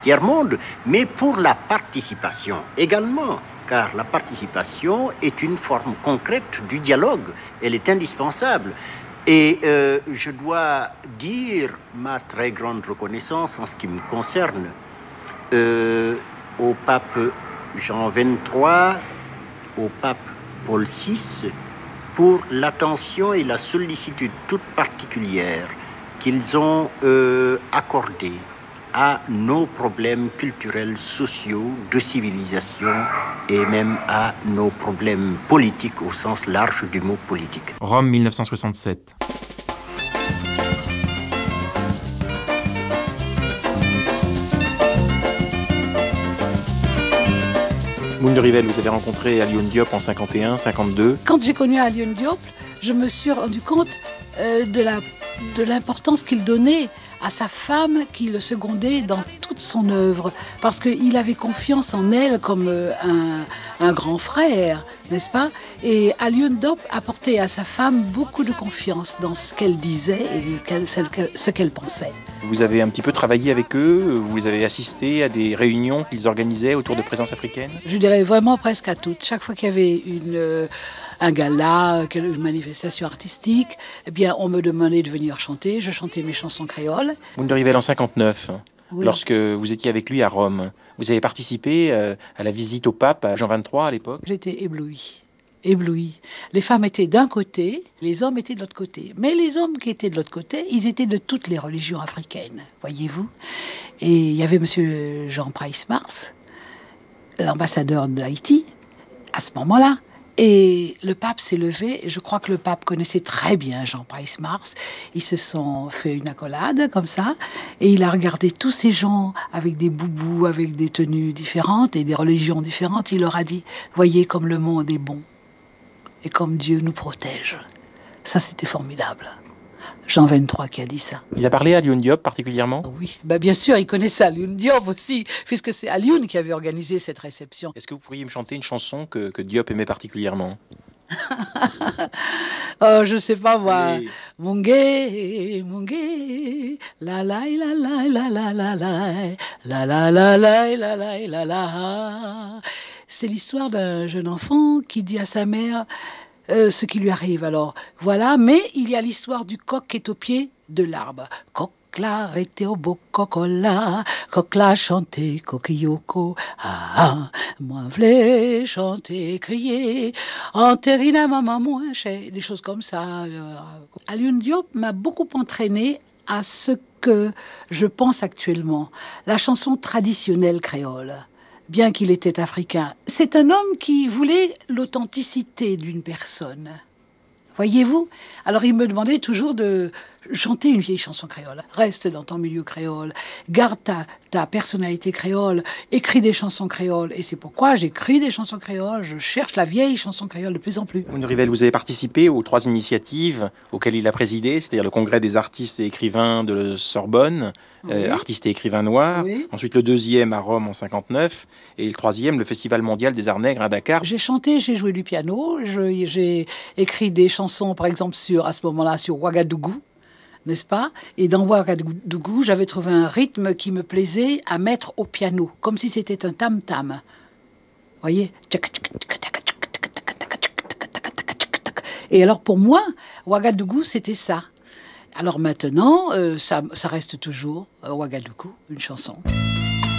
tiers-monde, mais pour la participation également, car la participation est une forme concrète du dialogue, elle est indispensable. Et je dois dire ma très grande reconnaissance en ce qui me concerne au pape Jean XXIII, au pape Paul VI, pour l'attention et la sollicitude toute particulière qu'ils ont accordée à nos problèmes culturels, sociaux, de civilisation et même à nos problèmes politiques au sens large du mot politique. Rome 1967. Moune de Rivel, vous avez rencontré Alioune Diop en 51, 52. Quand j'ai connu Alioune Diop, je me suis rendu compte de l'importance qu'il donnait à sa femme qui le secondait dans toute son œuvre, parce qu'il avait confiance en elle comme un grand frère, n'est-ce pas? Et Alioune Diop apportait à sa femme beaucoup de confiance dans ce qu'elle disait et ce qu'elle pensait. Vous avez un petit peu travaillé avec eux, vous avez assisté à des réunions qu'ils organisaient autour de Présence africaine? Je dirais vraiment presque à toutes. Chaque fois qu'il y avait un gala, une manifestation artistique, eh bien, on me demandait de venir chanter. Je chantais mes chansons créoles. Moune de Rivel en 59, oui. Lorsque vous étiez avec lui à Rome, vous avez participé à la visite au pape, à Jean XXIII à l'époque? J'étais éblouie. Les femmes étaient d'un côté, les hommes étaient de l'autre côté. Mais les hommes qui étaient de l'autre côté, ils étaient de toutes les religions africaines, voyez-vous. Et il y avait monsieur Jean Price-Mars, l'ambassadeur d'Haïti, à ce moment-là. Et le pape s'est levé. Je crois que le pape connaissait très bien Jean Price-Mars. Ils se sont fait une accolade comme ça. Et il a regardé tous ces gens avec des boubous, avec des tenues différentes et des religions différentes. Il leur a dit, voyez comme le monde est bon. Et comme Dieu nous protège. Ça, c'était formidable. Jean XXIII qui a dit ça. Il a parlé à Alioune Diop particulièrement? Oui, bien sûr, il connaissait Alioune Diop aussi, puisque c'est Alioune qui avait organisé cette réception. Est-ce que vous pourriez me chanter une chanson que Diop aimait particulièrement? Oh, je sais pas moi. Oui. Mungé, la la la la la la la la la la la la la la la. C'est l'histoire d'un jeune enfant qui dit à sa mère ce qui lui arrive. Alors voilà, mais il y a l'histoire du coq qui est au pied de l'arbre. Coq la arrêté au beau cocola, coq la chanté coquilloko, moi v'lais chanter, crier, enterrina maman moins cher, des choses comme ça. Alioune Diop m'a beaucoup entraîné à ce que je pense actuellement, la chanson traditionnelle créole. Bien qu'il était africain, c'est un homme qui voulait l'authenticité d'une personne. Voyez-vous? Alors il me demandait toujours de chanter une vieille chanson créole. Reste dans ton milieu créole, garde ta personnalité créole, écris des chansons créoles. Et c'est pourquoi j'écris des chansons créoles, je cherche la vieille chanson créole de plus en plus. Moune de Rivel, vous avez participé aux 3 initiatives auxquelles il a présidé, c'est-à-dire le congrès des artistes et écrivains de Sorbonne, oui. Artistes et écrivains noirs. Oui. Ensuite le 2e à Rome en 59 et le 3e, le Festival mondial des arts nègres à Dakar. J'ai chanté, j'ai joué du piano, j'ai écrit des chansons par exemple à ce moment-là sur Ouagadougou, n'est-ce pas? Et dans Ouagadougou, j'avais trouvé un rythme qui me plaisait à mettre au piano, comme si c'était un tam-tam. Voyez? Et alors pour moi, Ouagadougou, c'était ça. Alors maintenant, ça reste toujours Ouagadougou, une chanson.